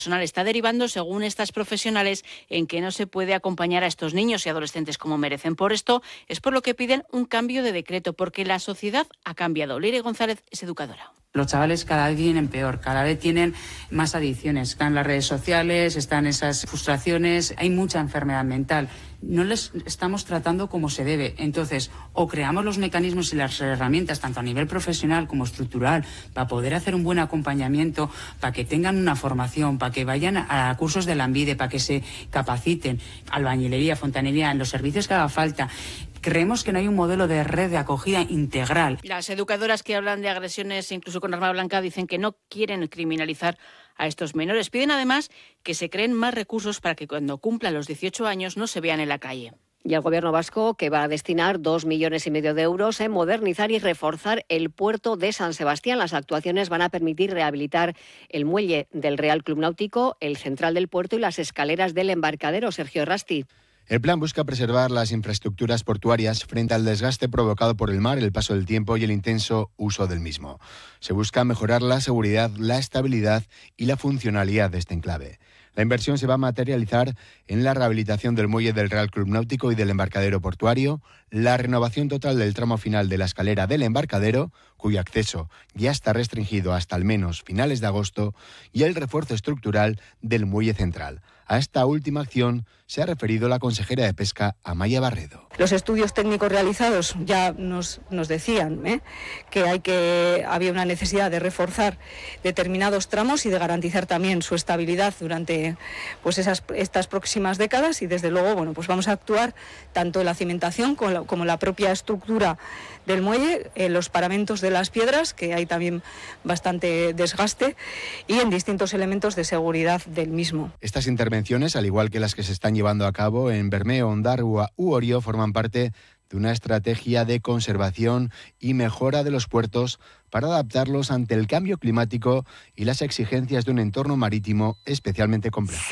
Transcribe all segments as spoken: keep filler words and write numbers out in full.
personal está derivando, según estas profesionales, en que no se puede acompañar a estos niños y adolescentes como merecen. Por esto es por lo que piden un cambio de decreto, porque la sociedad ha cambiado. Leire González es educadora. Los chavales cada vez vienen peor, cada vez tienen más adicciones. Están las redes sociales, están esas frustraciones, hay mucha enfermedad mental. No les estamos tratando como se debe. Entonces, o creamos los mecanismos y las herramientas, tanto a nivel profesional como estructural, para poder hacer un buen acompañamiento, para que tengan una formación, para que vayan a cursos de Lanbide, para que se capaciten, albañilería, fontanería, en los servicios que haga falta. Creemos que no hay un modelo de red de acogida integral. Las educadoras que hablan de agresiones, incluso con arma blanca, dicen que no quieren criminalizar a estos menores. Piden además que se creen más recursos para que cuando cumplan los dieciocho años no se vean en la calle. Y el Gobierno vasco, que va a destinar dos millones y medio de euros en modernizar y reforzar el puerto de San Sebastián. Las actuaciones van a permitir rehabilitar el muelle del Real Club Náutico, el central del puerto y las escaleras del embarcadero. Sergio Rasti. El plan busca preservar las infraestructuras portuarias frente al desgaste provocado por el mar, el paso del tiempo y el intenso uso del mismo. Se busca mejorar la seguridad, la estabilidad y la funcionalidad de este enclave. La inversión se va a materializar en la rehabilitación del muelle del Real Club Náutico y del embarcadero portuario, la renovación total del tramo final de la escalera del embarcadero, cuyo acceso ya está restringido hasta al menos finales de agosto, y el refuerzo estructural del muelle central. A esta última acción se ha referido la consejera de Pesca, Amaia Barredo. Los estudios técnicos realizados ya nos, nos decían ¿eh? que, hay que había una necesidad de reforzar determinados tramos y de garantizar también su estabilidad durante pues esas, estas próximas décadas, y desde luego bueno, pues vamos a actuar tanto en la cimentación como la, como la propia estructura del muelle, en los paramentos de las piedras, que hay también bastante desgaste, y en distintos elementos de seguridad del mismo. Estas intervenciones, al igual que las que se están llevando a cabo en Bermeo, Ondarrua u Orio, forman parte de una estrategia de conservación y mejora de los puertos para adaptarlos ante el cambio climático y las exigencias de un entorno marítimo especialmente complejo.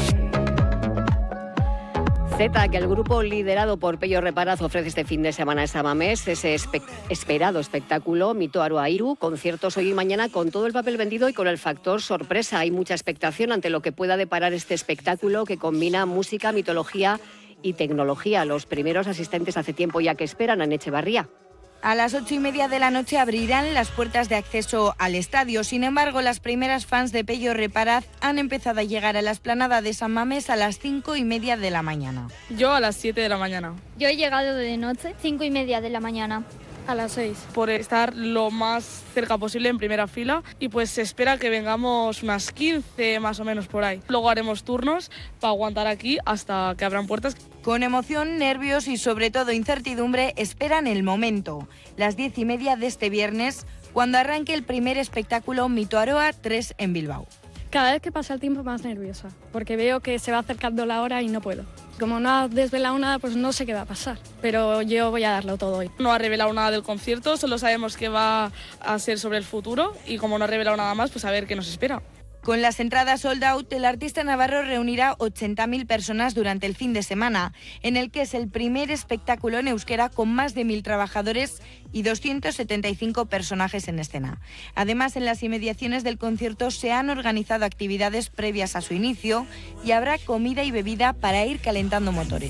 Z, que el grupo liderado por Pello Reparaz ofrece este fin de semana en San Mamés, ese espe- esperado espectáculo Mito Aroairu, conciertos hoy y mañana con todo el papel vendido y con el factor sorpresa. Hay mucha expectación ante lo que pueda deparar este espectáculo que combina música, mitología y tecnología. Los primeros asistentes hace tiempo ya que esperan en Echevarría. A las ocho y media de la noche abrirán las puertas de acceso al estadio. Sin embargo, las primeras fans de Pello Reparaz han empezado a llegar a la explanada de San Mamés a las cinco y media de la mañana. Yo a las siete de la mañana. Yo he llegado de noche, cinco y media de la mañana. A las seis. Por estar lo más cerca posible en primera fila, y pues se espera que vengamos unas quince más o menos por ahí. Luego haremos turnos para aguantar aquí hasta que abran puertas. Con emoción, nervios y sobre todo incertidumbre esperan el momento, las diez y media de este viernes, cuando arranque el primer espectáculo Mito Aroa tres en Bilbao. Cada vez que pasa el tiempo más nerviosa, porque veo que se va acercando la hora y no puedo. Como no ha desvelado nada, pues no sé qué va a pasar, pero yo voy a darlo todo hoy. No ha revelado nada del concierto, solo sabemos que va a ser sobre el futuro, y como no ha revelado nada más, pues a ver qué nos espera. Con las entradas sold out, el artista navarro reunirá ochenta mil personas durante el fin de semana, en el que es el primer espectáculo en euskera con más de mil trabajadores y doscientos setenta y cinco personajes en escena. Además, en las inmediaciones del concierto se han organizado actividades previas a su inicio y habrá comida y bebida para ir calentando motores.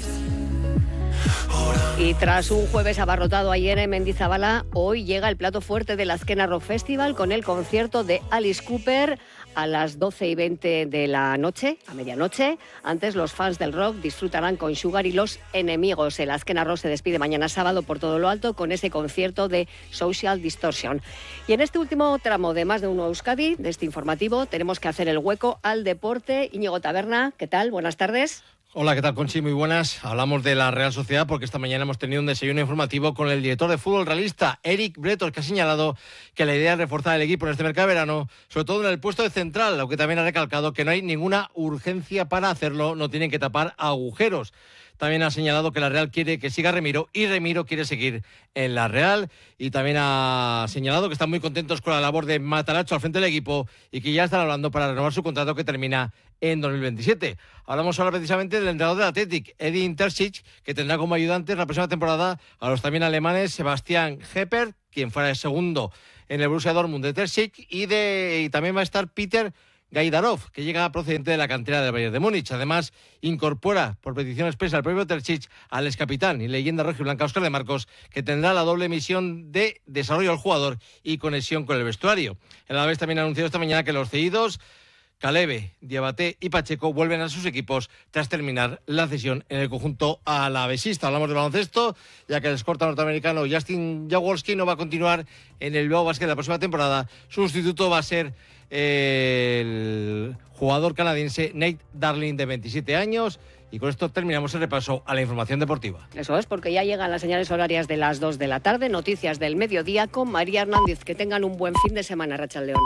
Y tras un jueves abarrotado ayer en Mendizabala, hoy llega el plato fuerte del Azkena Rock Festival con el concierto de Alice Cooper a las doce y veinte de la noche, a medianoche. Antes, los fans del rock disfrutarán con Sugar y Los Enemigos. El Azkena Rock se despide mañana sábado por todo lo alto con ese concierto de Social Distortion. Y en este último tramo de Más de Uno Euskadi, de este informativo, tenemos que hacer el hueco al deporte. Íñigo Taberna, ¿qué tal? Buenas tardes. Hola, ¿qué tal, Conchi? Muy buenas. Hablamos de la Real Sociedad porque esta mañana hemos tenido un desayuno informativo con el director de fútbol realista, Eric Bretos, que ha señalado que la idea es reforzar el equipo en este mercado de verano, sobre todo en el puesto de central, aunque también ha recalcado que no hay ninguna urgencia para hacerlo, no tienen que tapar agujeros. También ha señalado que la Real quiere que siga Remiro y Remiro quiere seguir en la Real, y también ha señalado que están muy contentos con la labor de Matarazzo al frente del equipo y que ya están hablando para renovar su contrato que termina en dos mil veintisiete. Hablamos ahora precisamente del entrenador del Athletic, Edin Terzic, que tendrá como ayudantes la próxima temporada a los también alemanes Sebastián Hepper, quien fuera el segundo en el Borussia Dortmund de Terzic, y, de, y también va a estar Peter Gaidarov, que llega procedente de la cantera del Bayern de Múnich. Además, incorpora por petición expresa al propio Terzic al excapitán y leyenda rojiblanca Óscar de Marcos, que tendrá la doble misión de desarrollo del jugador y conexión con el vestuario. El Alavés también ha anunciado esta mañana que los cedidos Calebe, Diabaté y Pacheco vuelven a sus equipos tras terminar la cesión en el conjunto alavesista. Hablamos de baloncesto, ya que el escolta norteamericano Justin Jaworski no va a continuar en el Bilbao Basket la próxima temporada. Su sustituto va a ser el jugador canadiense Nate Darling, de veintisiete años. Y con esto terminamos el repaso a la información deportiva. Eso es, porque ya llegan las señales horarias de las dos de la tarde, noticias del mediodía con María Hernández. Que tengan un buen fin de semana, Rachaldeón.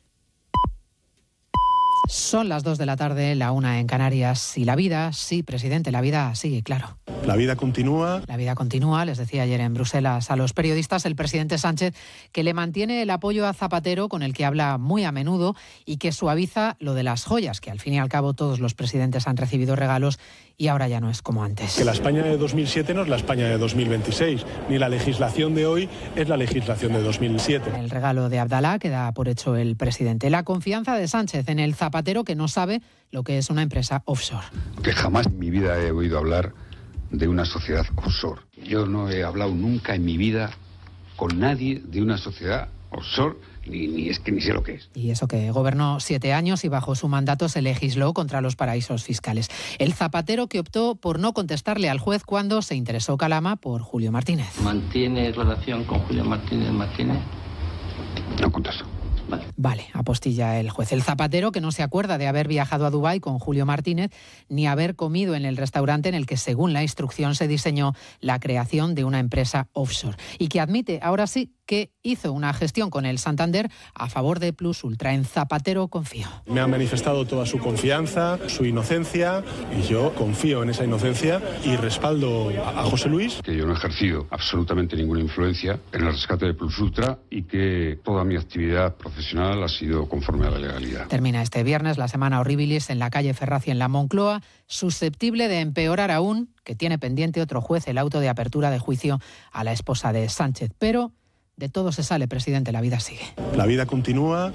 Son las dos de la tarde, la una en Canarias. Y la vida, sí, presidente, la vida sigue, claro. La vida continúa. La vida continúa, les decía ayer en Bruselas a los periodistas el presidente Sánchez, que le mantiene el apoyo a Zapatero, con el que habla muy a menudo, y que suaviza lo de las joyas, que al fin y al cabo todos los presidentes han recibido regalos y ahora ya no es como antes. Que la España de dos mil siete no es la España de dos mil veintiséis, ni la legislación de hoy es la legislación de dos mil siete. El regalo de Abdalá que da por hecho el presidente. La confianza de Sánchez en el Zapatero, que no sabe lo que es una empresa offshore. Que jamás en mi vida he oído hablar de una sociedad offshore. Yo no he hablado nunca en mi vida con nadie de una sociedad offshore, ni, ni es que ni sé lo que es. Y eso que gobernó siete años y bajo su mandato se legisló contra los paraísos fiscales. El Zapatero que optó por no contestarle al juez cuando se interesó Calama por Julio Martínez. ¿Mantiene relación con Julio Martínez Martínez? No contesto. Vale. Vale, apostilla el juez. El Zapatero que no se acuerda de haber viajado a Dubái con Julio Martínez ni haber comido en el restaurante en el que, según la instrucción, se diseñó la creación de una empresa offshore. Y que admite, ahora sí, que hizo una gestión con el Santander a favor de Plus Ultra. En Zapatero confío. Me ha manifestado toda su confianza, su inocencia, y yo confío en esa inocencia y respaldo a José Luis. Que yo no he ejercido absolutamente ninguna influencia en el rescate de Plus Ultra y que toda mi actividad profesional ha sido conforme a la legalidad. Termina este viernes la semana horribilis en la calle Ferraci en la Moncloa, susceptible de empeorar aún, que tiene pendiente otro juez el auto de apertura de juicio a la esposa de Sánchez. Pero de todo se sale, presidente, la vida sigue. La vida continúa.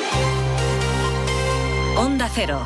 Onda Cero.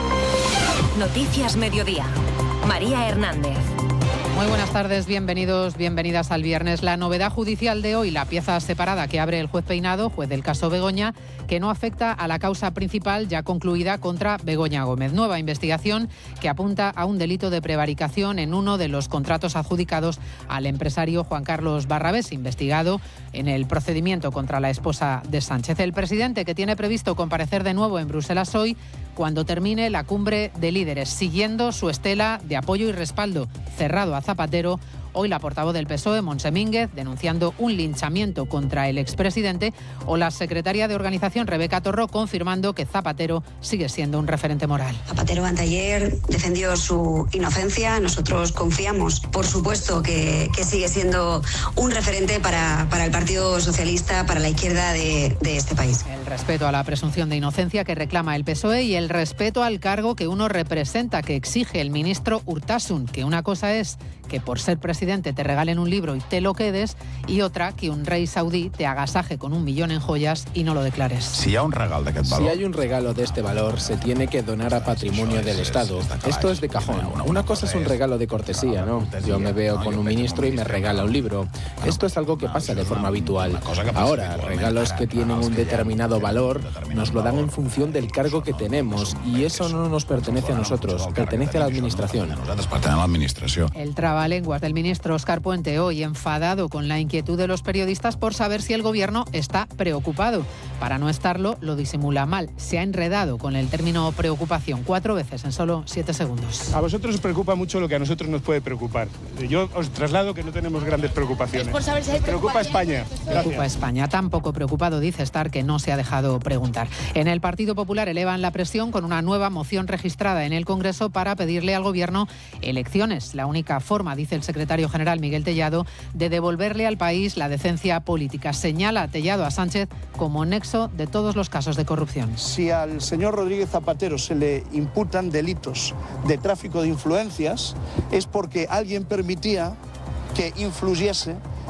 Noticias Mediodía. María Hernández. Muy buenas tardes, bienvenidos, bienvenidas al viernes. La novedad judicial de hoy, la pieza separada que abre el juez Peinado, juez del caso Begoña, que no afecta a la causa principal ya concluida contra Begoña Gómez. Nueva investigación que apunta a un delito de prevaricación en uno de los contratos adjudicados al empresario Juan Carlos Barrabés, investigado en el procedimiento contra la esposa de Sánchez. El presidente, que tiene previsto comparecer de nuevo en Bruselas hoy, cuando termine la cumbre de líderes, siguiendo su estela de apoyo y respaldo cerrado a Zapatero. Hoy la portavoz del P S O E, Montse Mínguez, denunciando un linchamiento contra el expresidente, o la secretaria de Organización, Rebeca Torró, confirmando que Zapatero sigue siendo un referente moral. Zapatero anteayer defendió su inocencia. Nosotros confiamos, por supuesto, que, que sigue siendo un referente para, para el Partido Socialista, para la izquierda de, de este país. El respeto a la presunción de inocencia que reclama el P S O E y el respeto al cargo que uno representa, que exige el ministro Urtasun, que una cosa es que por ser presidente te regalen un libro y te lo quedes, y otra que un rey saudí te agasaje con un millón en joyas y no lo declares. Si hi ha un regal d'aquest valor... Si hay un regalo de este valor, se tiene que donar a patrimonio del Estado. Esto es de cajón. Una cosa es un regalo de cortesía, ¿no? Yo me veo con un ministro y me regala un libro. Esto es algo que pasa de forma habitual. Ahora, regalos que tienen un determinado valor nos lo dan en función del cargo que tenemos, y eso no nos pertenece a nosotros, pertenece a la Administración. Nosaltres pertenem a l'Administració. El trabalenguas del ministro Óscar Puente, hoy enfadado con la inquietud de los periodistas por saber si el gobierno está preocupado. Para no estarlo, lo disimula mal. Se ha enredado con el término preocupación cuatro veces en solo siete segundos. A vosotros os preocupa mucho lo que a nosotros nos puede preocupar. Yo os traslado que no tenemos grandes preocupaciones. Es por saber si hay preocupa a España. Preocupa a España. Tampoco preocupado, dice estar, que no se ha dejado preguntar. En el Partido Popular elevan la presión con una nueva moción registrada en el Congreso para pedirle al gobierno elecciones. La única forma, dice el secretario general Miguel Tellado, de devolverle al país la decencia política. Señala Tellado a Sánchez como nexo de todos los casos de corrupción. Si al señor Rodríguez Zapatero se le imputan delitos de tráfico de influencias, es porque alguien permitía que influyese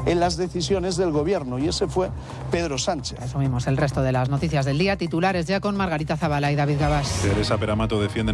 en las decisiones del gobierno, y ese fue Pedro Sánchez. Resumimos el resto de las noticias del día. Titulares ya con Margarita Zavala y David Gabás. Teresa Peramato defiende